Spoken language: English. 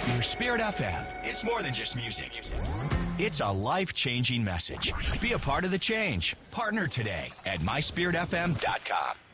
Your Spirit FM. It's more than just music. It's a life-changing message. Be a part of the change. Partner today at myspiritfm.com.